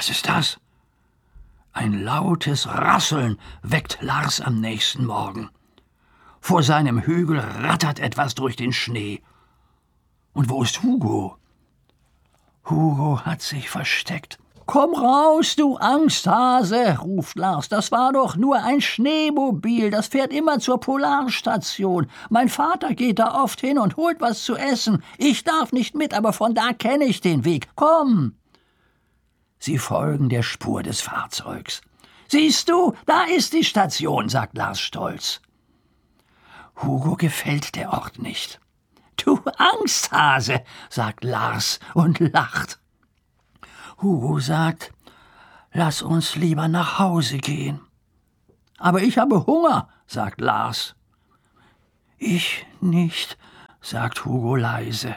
Was ist das? Ein lautes Rasseln weckt Lars am nächsten Morgen. Vor seinem Hügel rattert etwas durch den Schnee. Und wo ist Hugo? Hugo hat sich versteckt. »Komm raus, du Angsthase«, ruft Lars. »Das war doch nur ein Schneemobil, das fährt immer zur Polarstation. Mein Vater geht da oft hin und holt was zu essen. Ich darf nicht mit, aber von da kenne ich den Weg. Komm!« Sie folgen der Spur des Fahrzeugs. »Siehst du, da ist die Station«, sagt Lars stolz. Hugo gefällt der Ort nicht. »Du Angsthase«, sagt Lars und lacht. Hugo sagt, »Lass uns lieber nach Hause gehen.« »Aber ich habe Hunger«, sagt Lars. »Ich nicht«, sagt Hugo leise.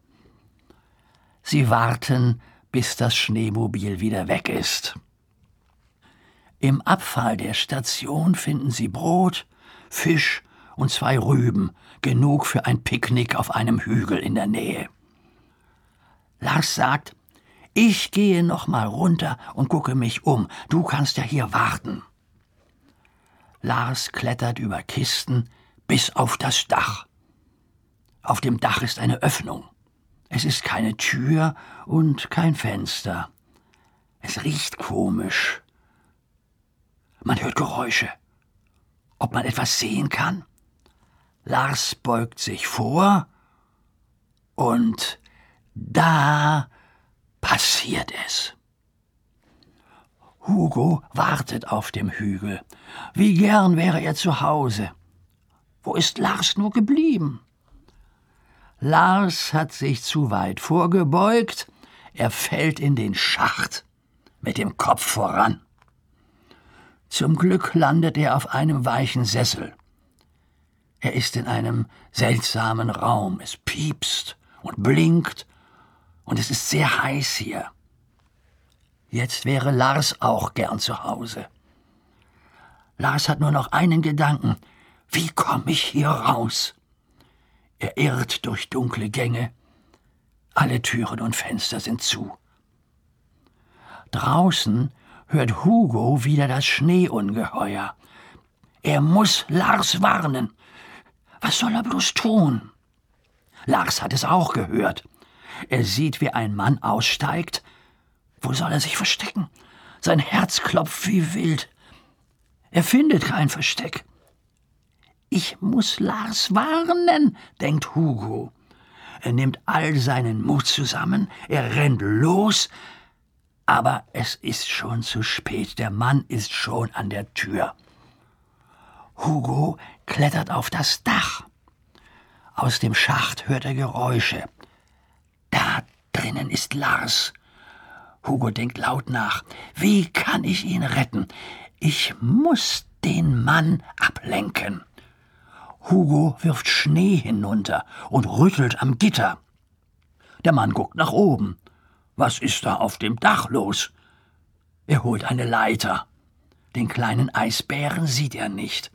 Sie warten, bis das Schneemobil wieder weg ist. Im Abfall der Station finden sie Brot, Fisch und 2 Rüben, genug für ein Picknick auf einem Hügel in der Nähe. Lars sagt, »Ich gehe noch mal runter und gucke mich um. Du kannst ja hier warten.« Lars klettert über Kisten bis auf das Dach. Auf dem Dach ist eine Öffnung. Es ist keine Tür und kein Fenster. Es riecht komisch. Man hört Geräusche. Ob man etwas sehen kann? Lars beugt sich vor und da passiert es. Hugo wartet auf dem Hügel. Wie gern wäre er zu Hause. Wo ist Lars nur geblieben? Lars hat sich zu weit vorgebeugt. Er fällt in den Schacht, mit dem Kopf voran. Zum Glück landet er auf einem weichen Sessel. Er ist in einem seltsamen Raum. Es piepst und blinkt und es ist sehr heiß hier. Jetzt wäre Lars auch gern zu Hause. Lars hat nur noch einen Gedanken. Wie komme ich hier raus? Er irrt durch dunkle Gänge. Alle Türen und Fenster sind zu. Draußen hört Hugo wieder das Schneeungeheuer. Er muss Lars warnen. Was soll er bloß tun? Lars hat es auch gehört. Er sieht, wie ein Mann aussteigt. Wo soll er sich verstecken? Sein Herz klopft wie wild. Er findet kein Versteck. Ich muss Lars warnen, denkt Hugo. Er nimmt all seinen Mut zusammen, er rennt los, aber es ist schon zu spät, der Mann ist schon an der Tür. Hugo klettert auf das Dach. Aus dem Schacht hört er Geräusche. Da drinnen ist Lars. Hugo denkt laut nach. Wie kann ich ihn retten? Ich muss den Mann ablenken. Hugo wirft Schnee hinunter und rüttelt am Gitter. Der Mann guckt nach oben. Was ist da auf dem Dach los? Er holt eine Leiter. Den kleinen Eisbären sieht er nicht.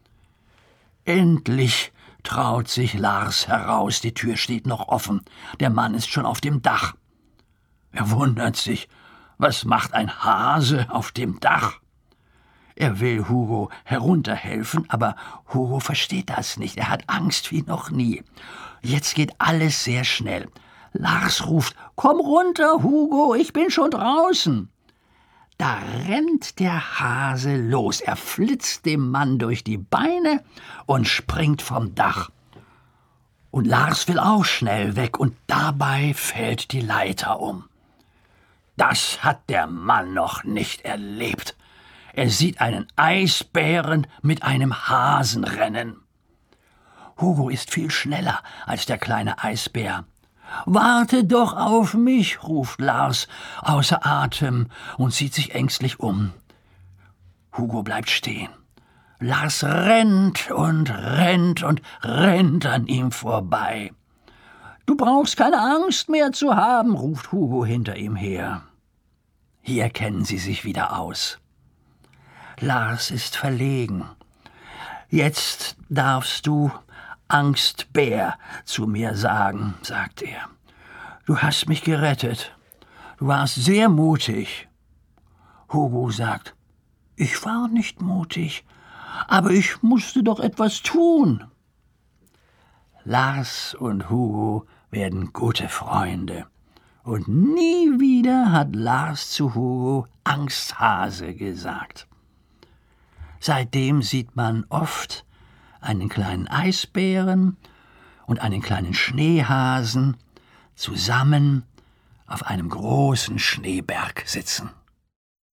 Endlich traut sich Lars heraus. Die Tür steht noch offen. Der Mann ist schon auf dem Dach. Er wundert sich. Was macht ein Hase auf dem Dach? Er will Hugo herunterhelfen, aber Hugo versteht das nicht. Er hat Angst wie noch nie. Jetzt geht alles sehr schnell. Lars ruft, »Komm runter, Hugo, ich bin schon draußen.« Da rennt der Hase los. Er flitzt dem Mann durch die Beine und springt vom Dach. Und Lars will auch schnell weg, und dabei fällt die Leiter um. Das hat der Mann noch nicht erlebt. Er sieht einen Eisbären mit einem Hasen rennen. Hugo ist viel schneller als der kleine Eisbär. »Warte doch auf mich«, ruft Lars außer Atem und sieht sich ängstlich um. Hugo bleibt stehen. Lars rennt und rennt und rennt an ihm vorbei. »Du brauchst keine Angst mehr zu haben«, ruft Hugo hinter ihm her. Hier kennen sie sich wieder aus. Lars ist verlegen. »Jetzt darfst du Angstbär zu mir sagen«, sagt er. »Du hast mich gerettet. Du warst sehr mutig. Hugo sagt: »Ich war nicht mutig, aber ich musste doch etwas tun.« Lars und Hugo werden gute Freunde. Und nie wieder hat Lars zu Hugo Angsthase gesagt. Seitdem sieht man oft einen kleinen Eisbären und einen kleinen Schneehasen zusammen auf einem großen Schneeberg sitzen.